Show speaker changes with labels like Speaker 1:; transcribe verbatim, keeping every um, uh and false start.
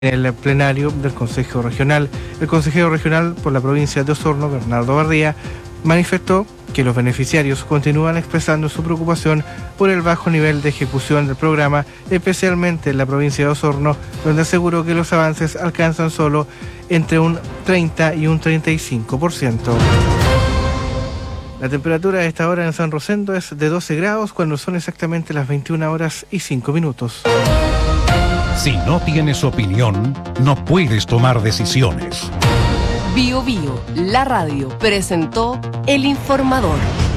Speaker 1: En el plenario del Consejo Regional, el consejero regional por la provincia de Osorno, Bernardo Bardía, manifestó que los beneficiarios continúan expresando su preocupación por el bajo nivel de ejecución del programa, especialmente en la provincia de Osorno, donde aseguró que los avances alcanzan solo entre un treinta y un treinta y cinco por ciento. La temperatura a esta hora en San Rosendo es de doce grados, cuando son exactamente las veintiuna horas y cinco minutos.
Speaker 2: Si no tienes opinión, no puedes tomar decisiones.
Speaker 3: Bio Bio, la radio, presentó El Informador.